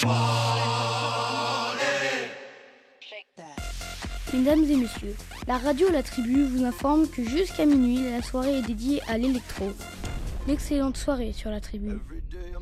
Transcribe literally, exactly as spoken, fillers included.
Mesdames et messieurs, la radio La Tribu vous informe que jusqu'à minuit, la soirée est dédiée à l'électro. L'excellente soirée sur La Tribu.